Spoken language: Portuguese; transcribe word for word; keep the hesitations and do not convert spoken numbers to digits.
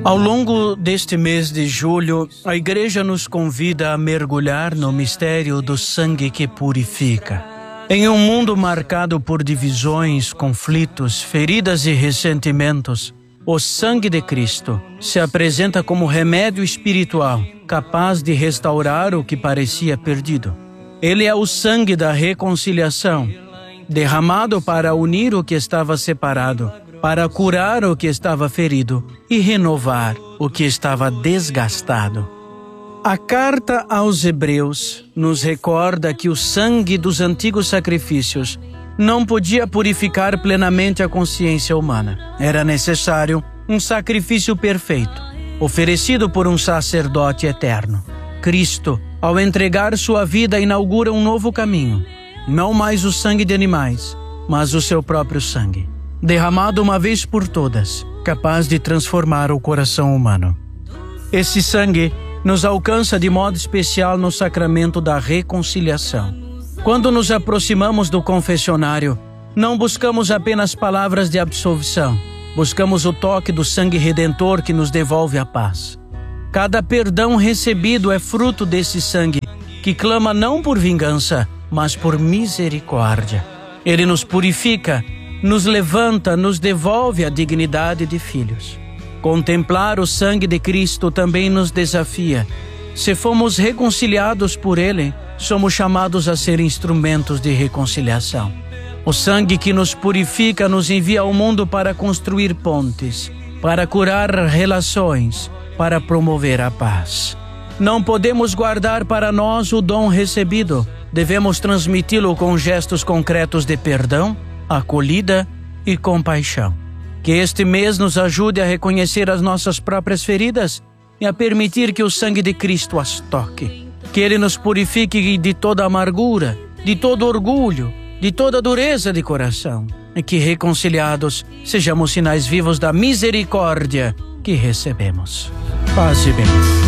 Ao longo deste mês de julho, a Igreja nos convida a mergulhar no mistério do sangue que purifica. Em um mundo marcado por divisões, conflitos, feridas e ressentimentos, o sangue de Cristo se apresenta como remédio espiritual, capaz de restaurar o que parecia perdido. Ele é o sangue da reconciliação, derramado para unir o que estava separado, para curar o que estava ferido e renovar o que estava desgastado. A carta aos Hebreus nos recorda que o sangue dos antigos sacrifícios não podia purificar plenamente a consciência humana. Era necessário um sacrifício perfeito, oferecido por um sacerdote eterno. Cristo, ao entregar sua vida, inaugura um novo caminho. Não mais o sangue de animais, mas o seu próprio sangue, derramado uma vez por todas, capaz de transformar o coração humano. Esse sangue nos alcança de modo especial no sacramento da reconciliação. Quando nos aproximamos do confessionário, não buscamos apenas palavras de absolvição, buscamos o toque do sangue redentor que nos devolve a paz. Cada perdão recebido é fruto desse sangue, que clama não por vingança, mas por misericórdia. Ele nos purifica, nos levanta, nos devolve a dignidade de filhos. Contemplar o sangue de Cristo também nos desafia. Se fomos reconciliados por Ele, somos chamados a ser instrumentos de reconciliação. O sangue que nos purifica nos envia ao mundo para construir pontes, para curar relações, para promover a paz. Não podemos guardar para nós o dom recebido. Devemos transmiti-lo com gestos concretos de perdão, acolhida e compaixão. Que este mês nos ajude a reconhecer as nossas próprias feridas e a permitir que o sangue de Cristo as toque. Que Ele nos purifique de toda amargura, de todo orgulho, de toda dureza de coração. E que, reconciliados, sejamos sinais vivos da misericórdia que recebemos. Paz e bem.